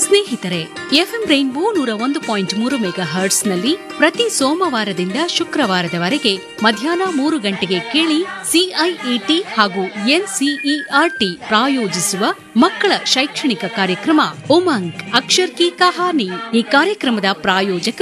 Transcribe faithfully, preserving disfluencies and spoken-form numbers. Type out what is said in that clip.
ಸ್ನೇಹಿತರೆ, FM rainbow ನೂರ ಒಂದು ಪಾಯಿಂಟ್ ಮೂರು ಮೆಗಾ ಹರ್ಟ್ಸ್ನಲ್ಲಿ ಪ್ರತಿ ಸೋಮವಾರದಿಂದ ಶುಕ್ರವಾರದವರೆಗೆ ಮಧ್ಯಾಹ್ನ ಮೂರು ಗಂಟೆಗೆ ಕೇಳಿ ಸಿಐಇಟಿ ಹಾಗೂ ಎನ್ಸಿಇಆರ್ಟಿ ಪ್ರಾಯೋಜಿಸುವ ಮಕ್ಕಳ ಶೈಕ್ಷಣಿಕ ಕಾರ್ಯಕ್ರಮ ಉಮಂಗ್ ಅಕ್ಷರ್ ಕಿ ಕಹಾನಿ. ಈ ಕಾರ್ಯಕ್ರಮದ ಪ್ರಾಯೋಜಕರು